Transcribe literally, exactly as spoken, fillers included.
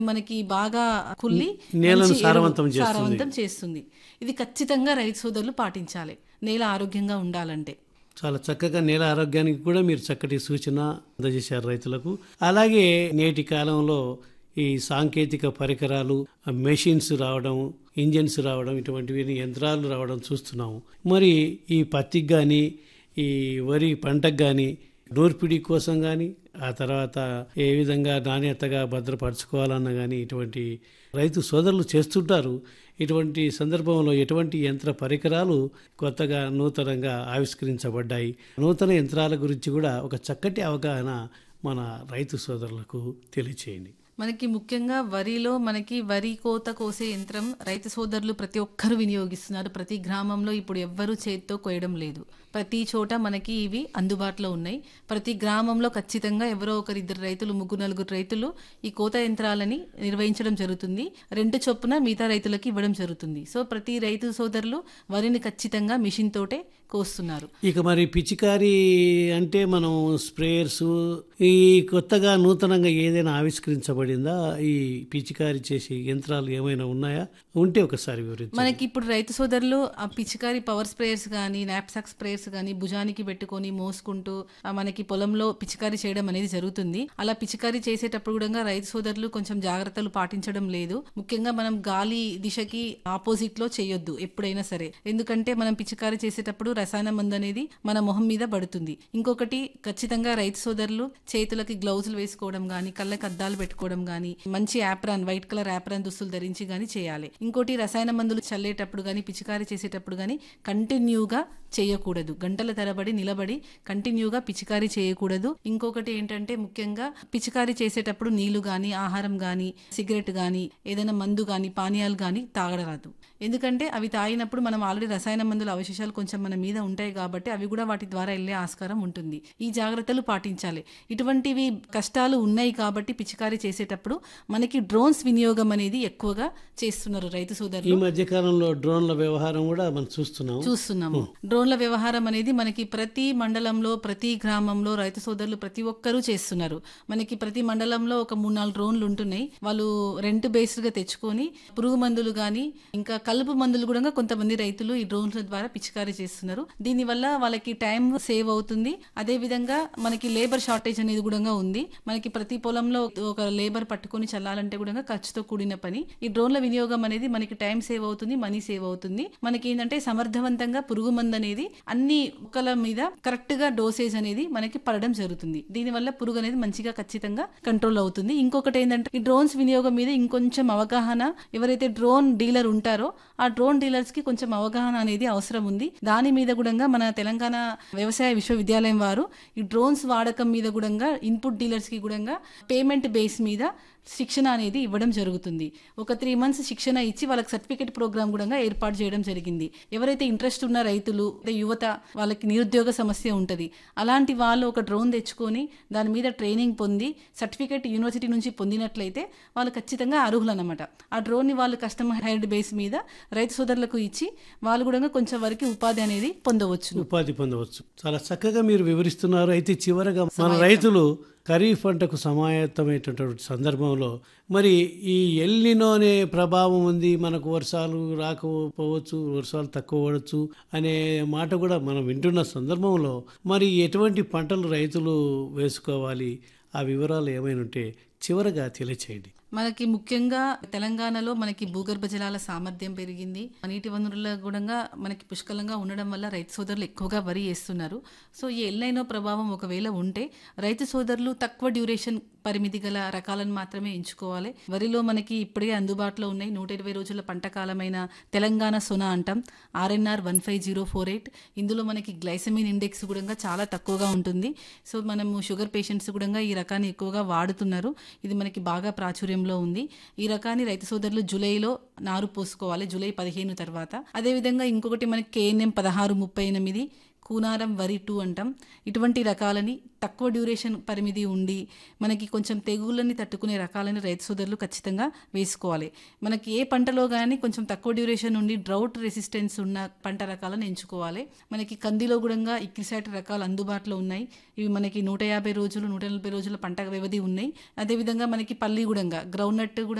మనకి బాగా కుళ్ళి నేలను మంచి ఎరువు సారవంతం చేస్తుంది. సారవంతం చేస్తుంది. ఇది ఖచ్చితంగా రైతు సోదరులు పాటించాలి నేల ఆరోగ్యంగా ఉండాలంటే. చాలా చక్కగా నేల ఆరోగ్యానికి కూడా మీరు చక్కటి సూచన అందజేశారు రైతులకు. అలాగే నేటి కాలంలో ఈ సాంకేతిక పరికరాలు, మెషిన్స్ రావడం, ఇంజన్స్ రావడం, ఇటువంటివి యంత్రాలు రావడం చూస్తున్నాము. మరి ఈ పత్తికి కానీ ఈ వరి పంటకు కానీ నూర్పిడి కోసం కానీ ఆ తర్వాత ఏ విధంగా నాణ్యతగా భద్రపరచుకోవాలన్నా కానీ ఇటువంటి రైతు సోదరులు చేస్తుంటారు. ఇటువంటి సందర్భంలో ఎటువంటి యంత్ర పరికరాలు కొత్తగా నూతనంగా ఆవిష్కరించబడ్డాయి, నూతన యంత్రాల గురించి కూడా ఒక చక్కటి అవగాహన మన రైతు సోదరులకు తెలియచేయండి. మనకి ముఖ్యంగా వరిలో మనకి వరి కోత కోసే యంత్రం రైతు సోదరులు ప్రతి ఒక్కరు వినియోగిస్తున్నారు. ప్రతి గ్రామంలో ఇప్పుడు ఎవ్వరూ చేతితో కోయడం లేదు. ప్రతి చోట మనకి ఇవి అందుబాటులో ఉన్నాయి. ప్రతి గ్రామంలో ఖచ్చితంగా ఎవరో ఒకరిద్దరు రైతులు, ముగ్గురు నలుగురు రైతులు ఈ కోత యంత్రాలని నిర్వహించడం జరుగుతుంది. రెండు చొప్పున మిగతా రైతులకి ఇవ్వడం జరుగుతుంది. సో ప్రతి రైతు సోదరులు వరిని ఖచ్చితంగా మిషన్ తోటే కోస్తున్నారు. ఇక మరి పిచికారీ అంటే మనం స్ప్రేయర్స్ ఈ కొత్తగా నూతనంగా ఏదైనా ఆవిష్కరించబడిందా? ఈ పిచికారీ చేసే యంత్రాలు ఏమైనా ఉన్నాయా? ఉంటే ఒకసారి వివరించండి. మనకి ఇప్పుడు రైతు సోదరులు ఆ పిచికారీ పవర్ స్ప్రేయర్స్ కానీ నాప్సాక్ స్ప్రేయర్స్ కానీ భుజానికి పెట్టుకొని మోసుకుంటూ ఆ మనకి పొలంలో పిచికారీ చేయడం అనేది జరుగుతుంది. అలా పిచికారీ చేసేటప్పుడు కూడా రైతు సోదరులు కొంచెం జాగ్రత్తలు పాటించడం లేదు. ముఖ్యంగా మనం గాలి దిశకి ఆపోజిట్ లో చేయొద్దు ఎప్పుడైనా సరే. ఎందుకంటే మనం పిచికారీ చేసేటప్పుడు రసాయన మందు అనేది మన మొహం మీద పడుతుంది. ఇంకొకటి ఖచ్చితంగా రైతు సోదరులు చేతులకి గ్లౌజులు వేసుకోవడం గానీ, కళ్ళకి అద్దాలు పెట్టుకోవడం గానీ, మంచి యాప్రాన్ వైట్ కలర్ యాప్రాన్ దుస్తులు ధరించి గానీ చేయాలి. ఇంకోటి రసాయన మందులు చల్లేటప్పుడు గానీ పిచికారీ చేసేటప్పుడు గానీ కంటిన్యూగా చేయకూడదు. గంటల తరబడి నిలబడి కంటిన్యూగా పిచికారీ చేయకూడదు. ఇంకొకటి ఏంటంటే ముఖ్యంగా పిచికారీ చేసేటప్పుడు నీళ్లు గానీ, ఆహారం గానీ, సిగరెట్ గానీ, ఏదైనా మందు గానీ, పానీయాలు గానీ తాగరాదు. ఎందుకంటే అవి తాగినప్పుడు మనం ఆల్రెడీ రసాయన మందుల అవశేషాలు కొంచెం మన మీద ఉంటాయి కాబట్టి అవి కూడా వాటి ద్వారా వెళ్లే ఆస్కారం ఉంటుంది. ఈ జాగ్రత్తలు పాటించాలి. ఇటువంటివి కష్టాలు ఉన్నాయి కాబట్టి పిచికారీ చేసేటప్పుడు మనకి డ్రోన్స్ వినియోగం అనేది ఎక్కువగా చేస్తున్నారు రైతు ఈ సోదరులు. మధ్య కాలంలో డ్రోన్ల వ్యవహారం కూడా మనం చూస్తున్నాం చూస్తున్నాము. డ్రోన్ల వ్యవహారం అనేది మనకి ప్రతి మండలంలో, ప్రతి గ్రామంలో రైతు సోదరులు ప్రతి ఒక్కరూ చేస్తున్నారు. మనకి ప్రతి మండలంలో ఒక మూడు నాలుగు డ్రోన్లు ఉంటున్నాయి. వాళ్ళు రెంట్ బేస్డ్ గా తెచ్చుకొని పురుగు మందులు గానీ, ఇంకా కలుపు మందులు కూడా కొంతమంది రైతులు ఈ డ్రోన్ల ద్వారా పిచికారీ చేస్తున్నారు. దీని వల్ల వాళ్ళకి టైం సేవ్ అవుతుంది. అదే విధంగా మనకి లేబర్ షార్టేజ్ అనేది కూడా ఉంది. మనకి ప్రతి పొలంలో ఒక లేబర్ పట్టుకొని చల్లాలంటే కూడా ఖర్చుతో కూడిన పని. ఈ డ్రోన్ల వినియోగం అనేది మనకి టైం సేవ్ అవుతుంది, మనీ సేవ్ అవుతుంది. మనకి ఏంటంటే సమర్థవంతంగా పురుగు మందు అనేది అన్ని మొక్కల మీద కరెక్ట్ గా డోసేజ్ అనేది మనకి పడడం జరుగుతుంది. దీని వల్ల పురుగు అనేది మంచిగా ఖచ్చితంగా కంట్రోల్ అవుతుంది. ఇంకొకటి ఏంటంటే ఈ డ్రోన్స్ వినియోగం మీద ఇంకొంచెం అవగాహన, ఎవరైతే డ్రోన్ డీలర్ ఉంటారో ఆ డ్రోన్ డీలర్స్ కి కొంచెం అవగాహన అనేది అవసరం ఉంది. దాని మీద కూడా మన తెలంగాణ వ్యవసాయ విశ్వవిద్యాలయం వారు ఈ డ్రోన్స్ వాడకం మీద కూడా ఇన్పుట్ డీలర్స్ కి కూడా పేమెంట్ బేస్ మీద శిక్షణ అనేది ఇవ్వడం జరుగుతుంది. ఒక త్రీ మంత్స్ శిక్షణ ఇచ్చి వాళ్ళకి సర్టిఫికేట్ ప్రోగ్రామ్ కూడా ఏర్పాటు చేయడం జరిగింది. ఎవరైతే ఇంట్రెస్ట్ ఉన్న రైతులు, యువత, వాళ్ళకి నిరుద్యోగ సమస్య ఉంటుంది, అలాంటి వాళ్ళు ఒక డ్రోన్ తెచ్చుకొని దాని మీద ట్రైనింగ్ పొంది సర్టిఫికేట్ యూనివర్సిటీ నుంచి పొందినట్లయితే వాళ్ళు ఖచ్చితంగా అర్హులు అన్నమాట. ఆ డ్రోన్ ని వాళ్ళు కస్టమర్ హైర్డ్ బేస్ మీద రైతు సోదరులకు ఇచ్చి వాళ్ళు కూడా కొంచెం వరకు ఉపాధి అనేది పొందవచ్చు ఉపాధి పొందవచ్చు. చాలా చక్కగా మీరు వివరిస్తున్నారు. అయితే చివరగా మన రైతులు ఖరీఫ్ పంటకు సమాయత్తమైనటువంటి సందర్భంలో మరి ఈ ఎల్నినో అనే ప్రభావం ఉంది, మనకు వర్షాలు రాకపోవచ్చు, వర్షాలు తక్కువ పడవచ్చు అనే మాట కూడా మనం వింటున్న సందర్భంలో మరి ఎటువంటి పంటలు రైతులు వేసుకోవాలి, ఆ వివరాలు ఏమైనా ఉంటే చివరగా తెలియచేయండి. మనకి ముఖ్యంగా తెలంగాణలో మనకి భూగర్భ జలాల సామర్థ్యం పెరిగింది. నీటి వనరుల కూడా మనకి పుష్కలంగా ఉండడం వల్ల రైతు సోదరులు ఎక్కువగా వరి వేస్తున్నారు. సో ఈ ఎల్నైనో ప్రభావం ఒకవేళ ఉంటే రైతు సోదరులు తక్కువ డ్యూరేషన్ పరిమితి గల రకాలను మాత్రమే ఎంచుకోవాలి. వరిలో మనకి ఇప్పుడే అందుబాటులో ఉన్నాయి నూట ఇరవై రోజుల పంట కాలమైన తెలంగాణ సొన అంటాం, RNR one five zero four eight. ఇందులో మనకి గ్లైసమిన్ ఇండెక్స్ కూడా చాలా తక్కువగా ఉంటుంది. సో మనము షుగర్ పేషెంట్స్ కూడా ఈ రకాన్ని ఎక్కువగా వాడుతున్నారు. ఇది మనకి బాగా ప్రాచుర్యంలో ఉంది. ఈ రకాన్ని రైతు సోదరులు జూలైలో నారు పోసుకోవాలి, జూలై పదిహేను తర్వాత. అదేవిధంగా ఇంకొకటి మనకి కేఎన్ఎం పదహారు ముప్పై ఎనిమిది, కూనారం వరి టూ అంటాం. ఇటువంటి రకాలని తక్కువ డ్యూరేషన్ పరిమితి ఉండి మనకి కొంచెం తెగుళ్ళని తట్టుకునే రకాలని రైతు సోదరులు ఖచ్చితంగా వేసుకోవాలి. మనకి ఏ పంటలో కానీ కొంచెం తక్కువ డ్యూరేషన్ ఉండి డ్రౌట్ రెసిస్టెన్స్ ఉన్న పంట రకాలను ఎంచుకోవాలి. మనకి కందిలో కూడా ఇక్రిసాట్ రకాలు అందుబాటులో ఉన్నాయి. ఇవి మనకి నూట యాభై రోజులు నూట నలభై రోజుల పంట వ్యవధి ఉన్నాయి. అదేవిధంగా మనకి పల్లి కూడా గ్రౌండ్ నట్ కూడా